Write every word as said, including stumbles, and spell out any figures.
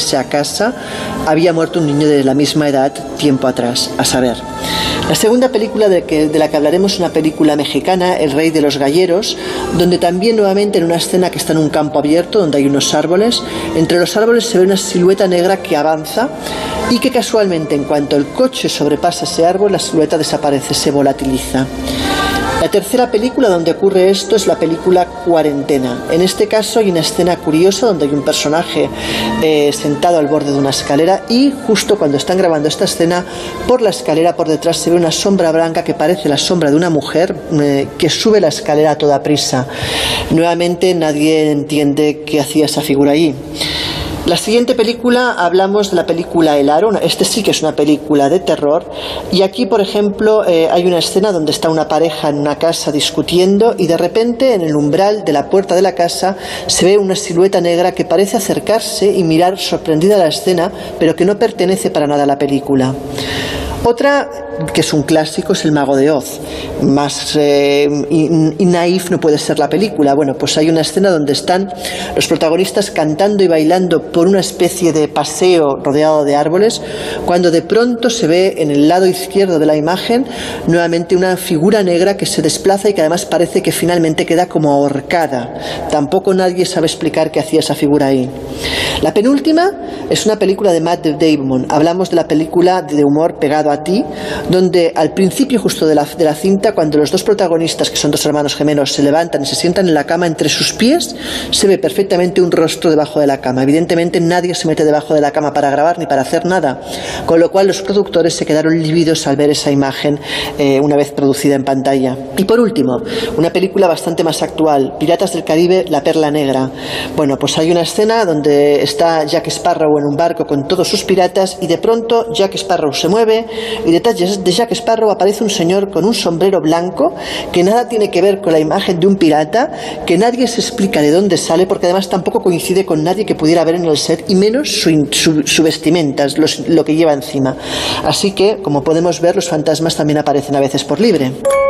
volverse a casa, había muerto un niño de la misma edad tiempo atrás, a saber. La segunda película de, que, de la que hablaremos es una película mexicana, El Rey de los Galleros, donde también nuevamente en una escena que está en un campo abierto, donde hay unos árboles, entre los árboles se ve una silueta negra que avanza y que casualmente en cuanto el coche sobrepasa ese árbol, la silueta desaparece, se volatiliza. La tercera película donde ocurre esto es la película Cuarentena. En este caso hay una escena curiosa donde hay un personaje eh, sentado al borde de una escalera y justo cuando están grabando esta escena, por la escalera por detrás se ve una sombra blanca que parece la sombra de una mujer eh, que sube la escalera a toda prisa. Nuevamente nadie entiende qué hacía esa figura allí. La siguiente película, hablamos de la película El Aro. Este sí que es una película de terror y aquí, por ejemplo, eh, hay una escena donde está una pareja en una casa discutiendo y de repente en el umbral de la puerta de la casa se ve una silueta negra que parece acercarse y mirar sorprendida la escena, pero que no pertenece para nada a la película. Otra, que es un clásico, es El Mago de Oz. Más eh, y, y naif no puede ser la película. Bueno, pues hay una escena donde están los protagonistas cantando y bailando por una especie de paseo rodeado de árboles, cuando de pronto se ve en el lado izquierdo de la imagen nuevamente una figura negra que se desplaza y que además parece que finalmente queda como ahorcada. Tampoco nadie sabe explicar qué hacía esa figura ahí. La penúltima es una película de Matt Damon. Hablamos de la película de humor Pegado a ti, donde al principio justo de la, de la cinta, cuando los dos protagonistas, que son dos hermanos gemelos, se levantan y se sientan en la cama, entre sus pies se ve perfectamente un rostro debajo de la cama. Evidentemente nadie se mete debajo de la cama para grabar ni para hacer nada, con lo cual los productores se quedaron lívidos al ver esa imagen eh, una vez producida en pantalla. Y por último, una película bastante más actual, Piratas del Caribe, La Perla Negra. Bueno, pues hay una escena donde está Jack Sparrow en un barco con todos sus piratas y de pronto Jack Sparrow se mueve y detrás de Jack Sparrow aparece un señor con un sombrero blanco que nada tiene que ver con la imagen de un pirata, que nadie se explica de dónde sale, porque además tampoco coincide con nadie que pudiera ver en el set, y menos su, su, su vestimenta, los, lo que lleva encima. Así que, como podemos ver, los fantasmas también aparecen a veces por libre.